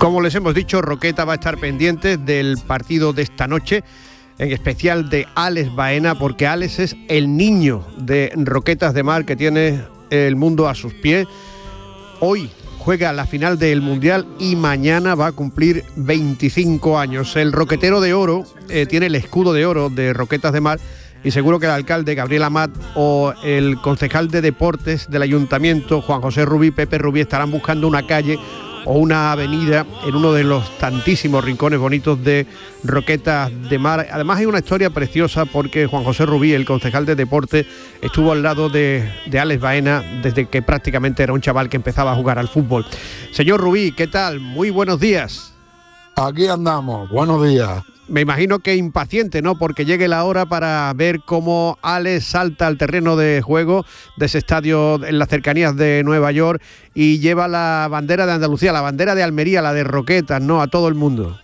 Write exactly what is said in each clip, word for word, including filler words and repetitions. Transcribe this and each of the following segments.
Como les hemos dicho, Roqueta va a estar pendiente del partido de esta noche, en especial de Alex Baena, porque Alex es el niño de Roquetas de Mar que tiene el mundo a sus pies. Hoy juega la final del Mundial y mañana va a cumplir veinticinco años. El roquetero de oro eh, tiene el escudo de oro de Roquetas de Mar, y seguro que el alcalde Gabriel Amat o el concejal de deportes del ayuntamiento, Juan José Rubí, Pepe Rubí, estarán buscando una calle o una avenida en uno de los tantísimos rincones bonitos de Roquetas de Mar. Además hay una historia preciosa porque Juan José Rubí, el concejal de deporte, estuvo al lado de, de Alex Baena desde que prácticamente era un chaval que empezaba a jugar al fútbol. Señor Rubí, ¿qué tal? Muy buenos días. Aquí andamos, buenos días. Me imagino que impaciente, ¿no? Porque llegue la hora para ver cómo Alex salta al terreno de juego de ese estadio en las cercanías de Nueva York y lleva la bandera de Andalucía, la bandera de Almería, la de Roquetas, ¿no? A todo el mundo.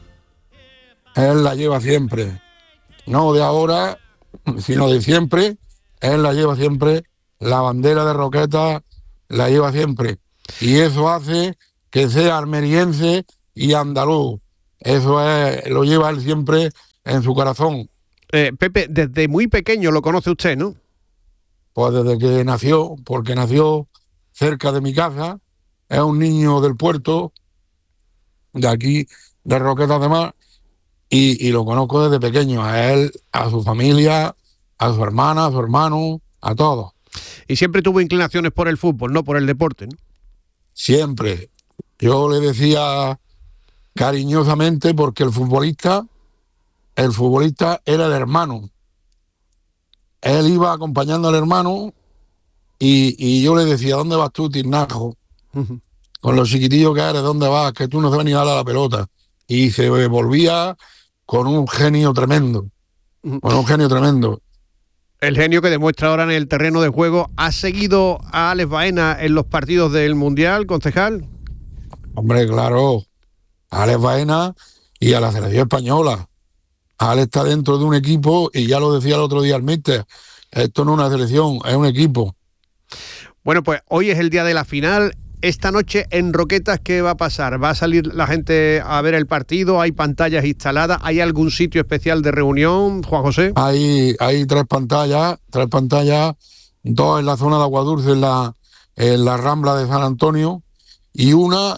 Él la lleva siempre, no de ahora, sino de siempre. Él la lleva siempre, la bandera de Roquetas la lleva siempre. Y eso hace que sea almeriense y andaluz. Eso es, lo lleva él siempre en su corazón. Eh, Pepe, desde muy pequeño lo conoce usted, ¿no? Pues desde que nació, porque nació cerca de mi casa. Es un niño del puerto, de aquí, de Roquetas de Mar, y, y lo conozco desde pequeño, a él, a su familia, a su hermana, a su hermano, a todos. Y siempre tuvo inclinaciones por el fútbol, no por el deporte, ¿no? Siempre. Yo le decía cariñosamente, porque el futbolista, el futbolista era el hermano. Él iba acompañando al hermano y, y yo le decía, ¿dónde vas tú, Tinajo? Uh-huh. Con lo chiquitillo que eres, ¿dónde vas? Que tú no sabes ni darle a la pelota. Y se volvía con un genio tremendo, uh-huh. con un genio tremendo. El genio que demuestra ahora en el terreno de juego. ¿Ha seguido a Alex Baena en los partidos del Mundial, concejal? Hombre, claro. A Alex Baena y a la selección española. Alex está dentro de un equipo y ya lo decía el otro día el míster, esto no es una selección, es un equipo. Bueno, pues hoy es el día de la final. Esta noche en Roquetas, ¿qué va a pasar? ¿Va a salir la gente a ver el partido? ¿Hay pantallas instaladas? ¿Hay algún sitio especial de reunión, Juan José? Hay, hay tres pantallas, tres pantallas, dos en la zona de Aguadulce, en la, en la Rambla de San Antonio, y una...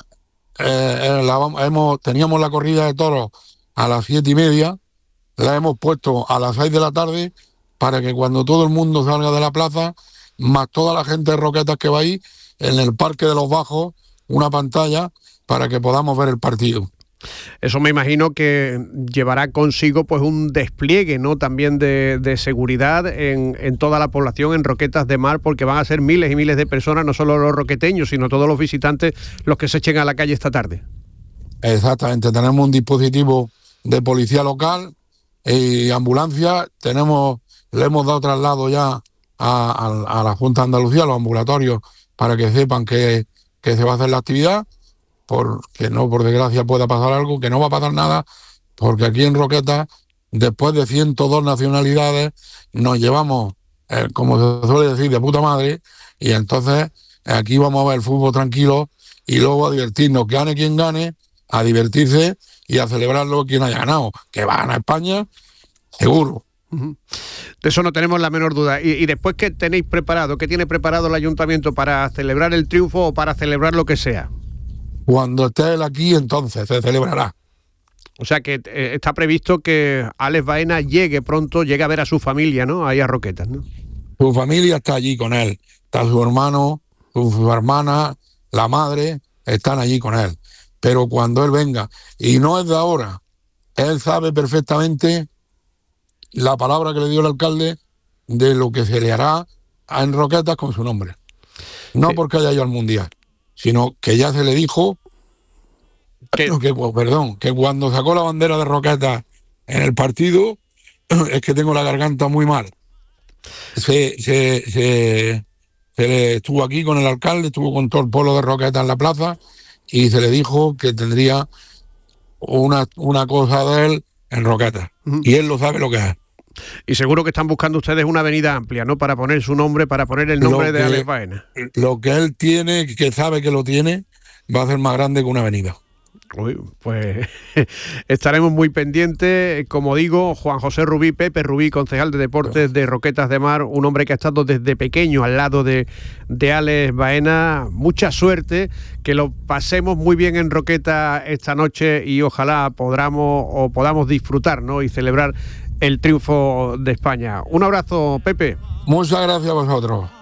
Eh, la, hemos, teníamos la corrida de toros a las siete y media, la hemos puesto a las seis de la tarde para que cuando todo el mundo salga de la plaza, más toda la gente de Roquetas que va ahí, en el Parque de los Bajos, una pantalla para que podamos ver el partido. Eso me imagino que llevará consigo pues un despliegue, ¿no? También de, de seguridad en, en toda la población, en Roquetas de Mar, porque van a ser miles y miles de personas, no solo los roqueteños, sino todos los visitantes los que se echen a la calle esta tarde. Exactamente, tenemos un dispositivo de policía local y ambulancia, tenemos, le hemos dado traslado ya a, a, a la Junta de Andalucía, a los ambulatorios, para que sepan que, que se va a hacer la actividad. Porque no, por desgracia, pueda pasar algo, que no va a pasar nada, porque aquí en Roquetas, después de ciento dos nacionalidades, nos llevamos, eh, como se suele decir, de puta madre, y entonces aquí vamos a ver el fútbol tranquilo y luego a divertirnos, que gane quien gane, a divertirse y a celebrarlo quien haya ganado, que va a ganar España, seguro. Uh-huh. De eso no tenemos la menor duda. Y, y después, ¿qué tenéis preparado? ¿Qué tiene preparado el ayuntamiento para celebrar el triunfo o para celebrar lo que sea? Cuando esté él aquí, entonces se celebrará. O sea que eh, está previsto que Alex Baena llegue pronto, llegue a ver a su familia, ¿no? Ahí a Roquetas, ¿no? Su familia está allí con él. Está su hermano, su, su hermana, la madre, están allí con él. Pero cuando él venga, y no es de ahora, él sabe perfectamente la palabra que le dio el alcalde de lo que se le hará en Roquetas con su nombre. No sí. Porque haya ido al Mundial, sino que ya se le dijo que, que, perdón, que cuando sacó la bandera de Roquetas en el partido, es que tengo la garganta muy mal. Se, se, se, se le estuvo aquí con el alcalde, estuvo con todo el pueblo de Roquetas en la plaza y se le dijo que tendría una, una cosa de él en Roquetas. Uh-huh. Y él lo sabe lo que es. Y seguro que están buscando ustedes una avenida amplia, ¿no? Para poner su nombre, para poner el nombre que, de Alex Baena. Lo que él tiene, que sabe que lo tiene, va a ser más grande que una avenida. Uy, pues estaremos muy pendientes. Como digo, Juan José Rubí, Pepe Rubí, concejal de Deportes de Roquetas de Mar, un hombre que ha estado desde pequeño al lado de, de Álex Baena. Mucha suerte, que lo pasemos muy bien en Roquetas esta noche y ojalá podamos o podamos disfrutar, ¿no?, y celebrar el triunfo de España. Un abrazo, Pepe. Muchas gracias a vosotros.